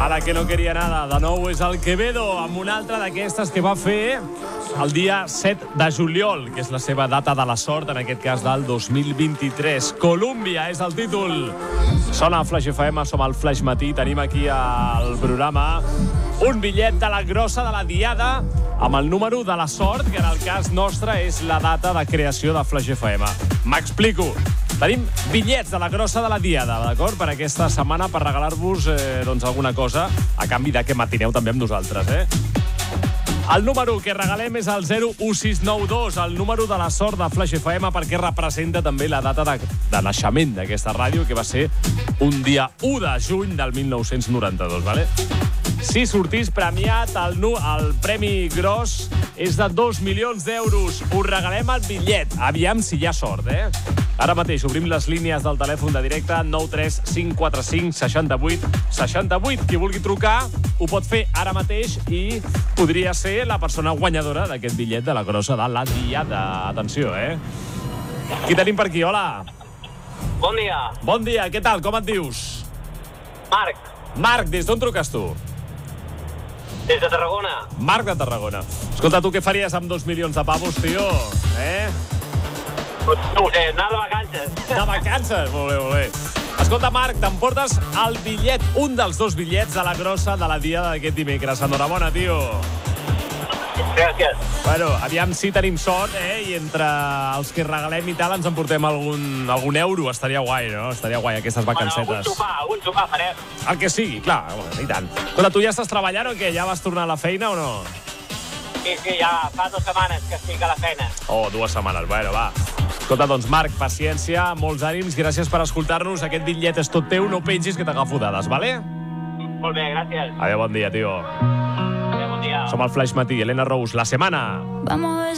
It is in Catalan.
Ara que no queria nada, de nou és el Quevedo, amb una altra d'aquestes que va fer el dia 7 de juliol, que és la seva data de la sort, en aquest cas del 2023. Colúmbia és el títol. Sona a Flash FM, som al Flash Matí, tenim aquí al programa un bitllet de la grossa de la diada amb el número de la sort, que en el cas nostre és la data de creació de Flash FM. M'explico. Tenim bitllets de la grossa de la diada, d'acord? Per aquesta setmana, per regalar-vos alguna cosa, a canvi de que matineu també amb nosaltres, El número que regalem és el 01692, el número de la sort de Flash FM, perquè representa també la data de naixement d'aquesta ràdio, que va ser un dia 1 de juny del 1992, ¿vale? Si sortís premiat, el premi gros és de 2 milions d'euros. Us regalem el bitllet. Aviam si hi ha sort, Ara mateix obrim les línies del telèfon de directe 93545 68 68. Qui vulgui trucar ho pot fer ara mateix i podria ser la persona guanyadora d'aquest bitllet de la grossa de la diada. Atenció, Qui tenim per aquí? Hola. Bon dia. Bon dia, què tal? Com et dius? Marc. Marc, des d'on truques tu? Des de Tarragona. Marc de Tarragona. Escolta, tu què faries amb 2 milions de pavos, tio? No ho sé, anar de vacances. De vacances? Molt bé, molt bé. Escolta, Marc, t'emportes el bitllet, un dels 2 bitllets de la grossa de la diada d'aquest dimecres. Enhorabona, tio. Gràcies. Bueno, aviam si tenim sort, i entre els que regalem i tal ens emportem algun euro. Estaria guai, no? Estaria guai, aquestes vacancetes. Algun sopar farem. El que sigui, clar, i tant. Escolta, tu ja estàs treballant o què? Ja vas tornar a la feina o no? Sí, ja fa 2 setmanes que estic a la feina. 2 setmanes, bueno, va. Escolta, doncs, Marc, paciència, molts ànims, gràcies per escoltar-nos. Aquest bitllet és tot teu, no pengis que t'agafo dades, vale? Molt bé, gràcies. Adéu, bon dia, tio. Adéu, bon dia. Som al Flash Matí, Elena Rous, la setmana.